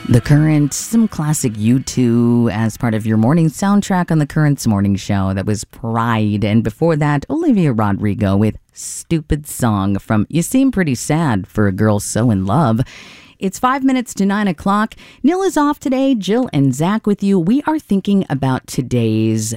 The Current, some classic U2 as part of your morning soundtrack on The Current's morning show. That was Pride. And before that, Olivia Rodrigo with Stupid Song from You Seem Pretty Sad for a Girl So in Love. It's 5 minutes to 9 o'clock. Neil is off today. Jill and Zach with you. We are thinking about today's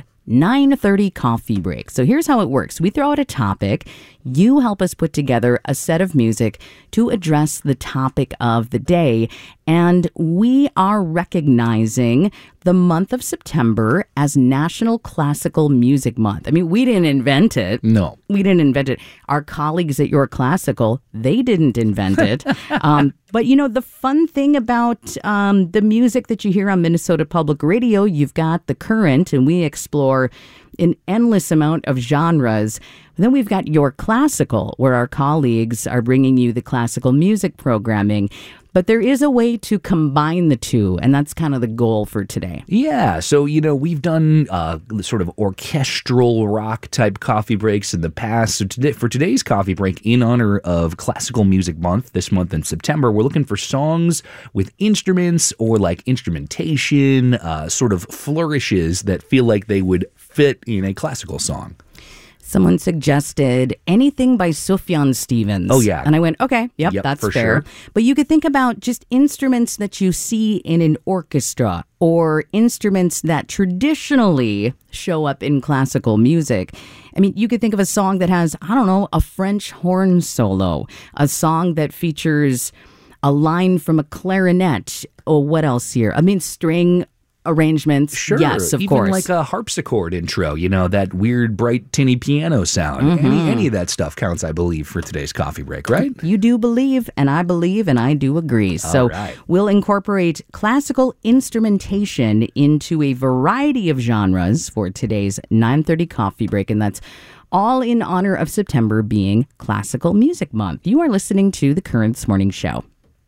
9:30 coffee break. So here's how it works. We throw out a topic. You help us put together a set of music to address the topic of the day. And we are recognizing the month of September as National Classical Music Month. I mean, we didn't invent it. No. We didn't invent it. Our colleagues at Your Classical, they didn't invent it. But, you know, the fun thing about the music that you hear on Minnesota Public Radio, you've got The Current, and we explore an endless amount of genres. And then we've got Your Classical, where our colleagues are bringing you the classical music programming. But there is a way to combine the two, and that's kind of the goal for today. Yeah, so, you know, we've done sort of orchestral rock type coffee breaks in the past. So for today's coffee break, in honor of Classical Music Month, this month in September, we're looking for songs with instruments or like instrumentation, sort of flourishes that feel like they would fit in a classical song. Someone suggested anything by Sufjan Stevens. Oh, yeah. And I went, okay, yep that's fair. Sure. But you could think about just instruments that you see in an orchestra or instruments that traditionally show up in classical music. I mean, you could think of a song that has, I don't know, a French horn solo, a song that features a line from a clarinet, or what else here? I mean, string arrangements. Sure. Yes, of course. Even like a harpsichord intro, you know, that weird, bright, tinny piano sound. Mm-hmm. Any of that stuff counts, I believe, for today's coffee break, right? You do believe, and I do agree. So right. We'll incorporate classical instrumentation into a variety of genres for today's 9:30 coffee break, and that's all in honor of September being Classical Music Month. You are listening to The Current's Morning Show.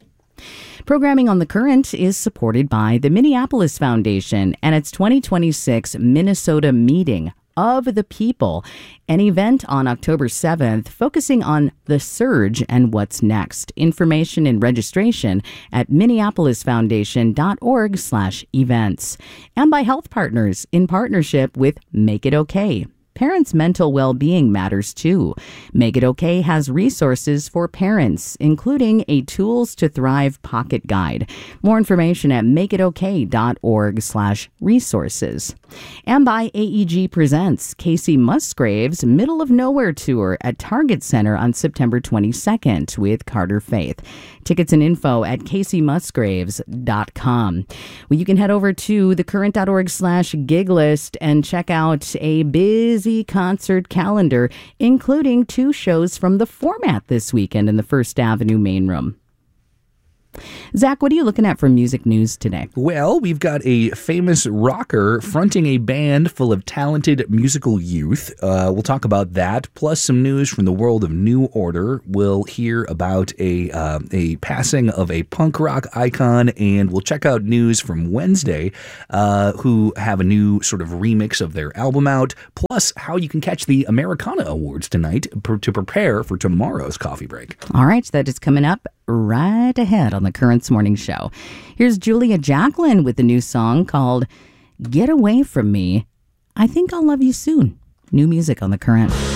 Programming on The Current is supported by the Minneapolis Foundation and its 2026 Minnesota Meeting of the People, an event on October 7th focusing on the surge and what's next. Information and registration at minneapolisfoundation.org/events. And by Health Partners in partnership with Make It Okay. Parents' mental well-being matters too. Make It Okay has resources for parents, including a Tools to Thrive pocket guide. More information at makeitoK.org/resources. And by AEG Presents Casey Musgraves' Middle of Nowhere Tour at Target Center on September 22nd with Carter Faith. Tickets and info at caseymusgraves.com. Well, you can head over to thecurrent.org/gig list and check out a busy concert calendar, including 2 shows from The Format this weekend in the First Avenue main room. Zach, what are you looking at for music news today? Well, we've got a famous rocker fronting a band full of talented musical youth. We'll talk about that, plus some news from the world of New Order. We'll hear about a passing of a punk rock icon, and we'll check out news from Wednesday, who have a new sort of remix of their album out, plus how you can catch the Americana Awards tonight to prepare for tomorrow's coffee break. All right, that is coming up right ahead on The Current's Morning Show. Here's Julia Jacqueline with a new song called Get Away From Me. I Think I'll Love You Soon. New music on The Current.